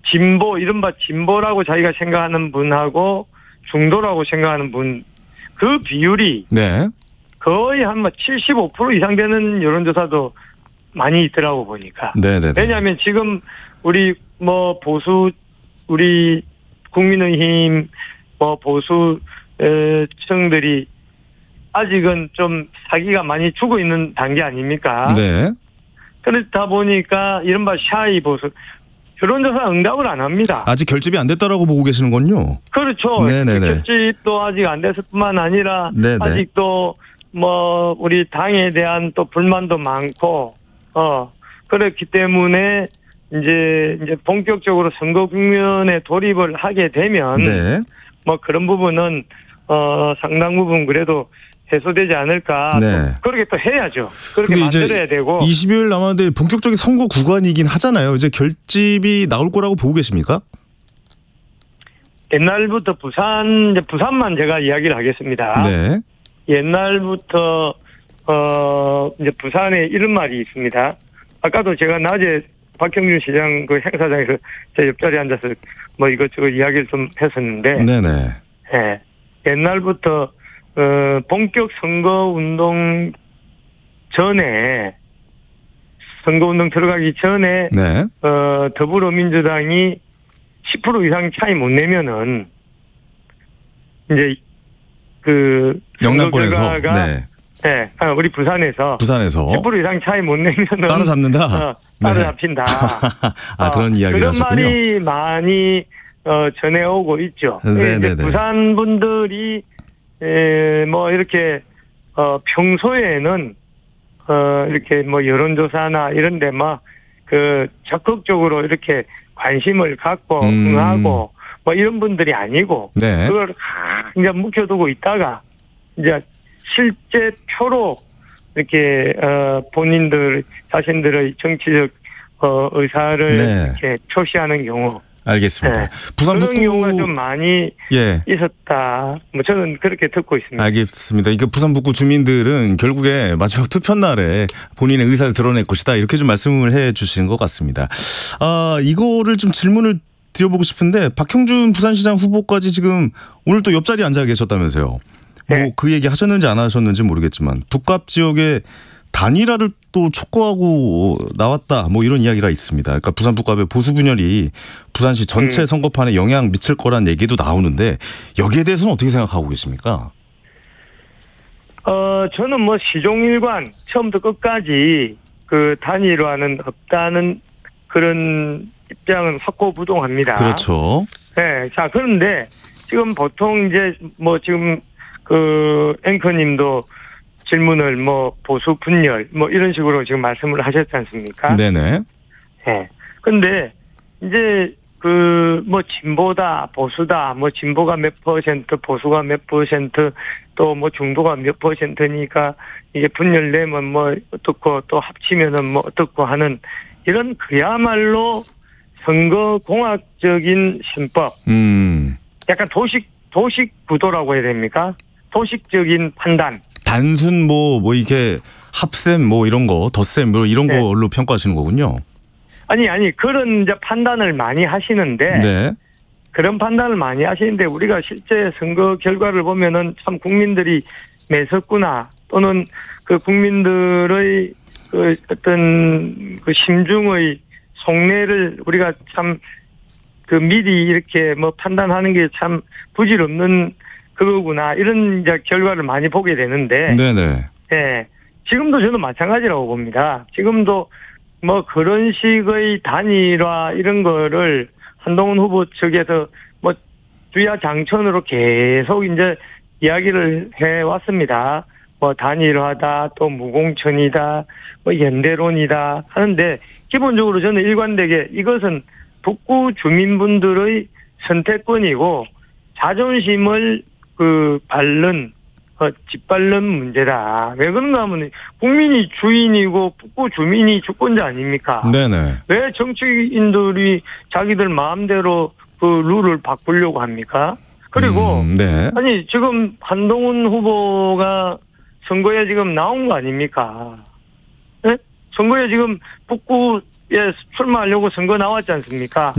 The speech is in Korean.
진보, 이른바 진보라고 자기가 생각하는 분하고 중도라고 생각하는 분, 그 비율이 네. 거의 한 75% 이상 되는 여론조사도 많이 있더라고 보니까. 네네네. 왜냐하면 지금 우리 보수, 우리 국민의힘 보수층들이 아직은 좀 사기가 많이 죽어 있는 단계 아닙니까? 네. 그렇다 보니까 이른바 샤이 보수, 여론조사 응답을 안 합니다. 아직 결집이 안 됐다라고 보고 계시는군요. 그렇죠. 네네네. 결집도 아직 안 됐을 뿐만 아니라 네네. 아직도 우리 당에 대한 또 불만도 많고, 그렇기 때문에 이제 본격적으로 선거 국면에 돌입을 하게 되면, 네. 그런 부분은, 상당 부분 그래도 해소되지 않을까. 네. 그렇게 또 해야죠. 그렇게 만들어야 되고. 20여일 남았는데 본격적인 선거 구간이긴 하잖아요. 이제 결집이 나올 거라고 보고 계십니까? 옛날부터 부산만 제가 이야기를 하겠습니다. 네. 옛날부터 이제 부산에 이런 말이 있습니다. 아까도 제가 낮에 박형준 시장 그 행사장에서 제 옆자리에 앉아서 이것저것 이야기를 좀 했었는데, 네네. 예, 옛날부터 본격 선거운동 전에, 선거운동 들어가기 전에 네. 더불어민주당이 10% 이상 차이 못 내면은 이제 그 영남권에서 네. 네, 우리 부산에서 10% 이상 차이 못 내면은 따라잡는다. 따라잡힌다. 그런 이야기를 그런 하셨군요. 말이 많이 전해오고 있죠. 네네네. 부산 분들이 이렇게 평소에는 이렇게 여론조사나 이런데 적극적으로 이렇게 관심을 갖고 응하고 이런 분들이 아니고, 네. 그걸 이제 묵혀두고 있다가 이제 실제 표로 이렇게 본인들 자신들의 정치적 의사를 네. 이렇게 표시하는 경우. 알겠습니다. 네. 부산 그런 북구 경우가 좀 많이 있었다. 저는 그렇게 듣고 있습니다. 알겠습니다. 이게 부산 북구 주민들은 결국에 마지막 투표 날에 본인의 의사를 드러낼 것이다. 이렇게 좀 말씀을 해 주신 것 같습니다. 이거를 좀 질문을 드려보고 싶은데, 박형준 부산시장 후보까지 지금 오늘 또 옆자리에 앉아 계셨다면서요. 네. 그 얘기 하셨는지 안 하셨는지 모르겠지만 북갑 지역에 단일화를 또 촉구하고 나왔다, 이런 이야기가 있습니다. 그러니까 부산 북갑의 보수 분열이 부산시 전체 선거판에 영향 미칠 거란 얘기도 나오는데, 여기에 대해서는 어떻게 생각하고 계십니까? 저는 시종일관 처음부터 끝까지 그 단일화는 없다는 그런 입장은 확고부동합니다. 그렇죠. 네. 자, 그런데 지금 보통 이제 지금 그 앵커님도 질문을 보수 분열 이런 식으로 지금 말씀을 하셨지 않습니까? 네네. 네. 근데 이제 진보다 보수다, 진보가 몇 퍼센트, 보수가 몇 퍼센트, 또 중도가 몇 퍼센트니까 이게 분열되면 어떻고, 또 합치면은 어떻고 하는 이런 그야말로 선거공학적인 신법. 약간 도식 구도라고 해야 됩니까? 도식적인 판단. 단순 이게 합셈 이런 거, 덧셈 이런 네. 걸로 평가하시는 거군요. 아니 그런 이제 판단을 많이 하시는데, 네. 그런 판단을 많이 하시는데 우리가 실제 선거 결과를 보면은 참 국민들이 매섭구나, 또는 그 국민들의 그 어떤 그 심중의 속내를 우리가 참 미리 이렇게 판단하는 게 참 부질없는 그거구나, 이런 이제 결과를 많이 보게 되는데, 네네. 예, 지금도 저는 마찬가지라고 봅니다. 지금도 그런 식의 단일화 이런 거를 한동훈 후보 측에서 주야장천으로 계속 이제 이야기를 해왔습니다. 단일화다, 또 무공천이다, 연대론이다 하는데, 기본적으로 저는 일관되게 이것은 북구 주민분들의 선택권이고 자존심을 짓밟는 문제다. 왜 그런가 하면 국민이 주인이고 북구 주민이 주권자 아닙니까? 네네. 왜 정치인들이 자기들 마음대로 그 룰을 바꾸려고 합니까? 그리고 네. 아니 지금 한동훈 후보가 선거에 지금 나온 거 아닙니까? 네? 선거에 지금 북구에 출마하려고 선거 나왔지 않습니까?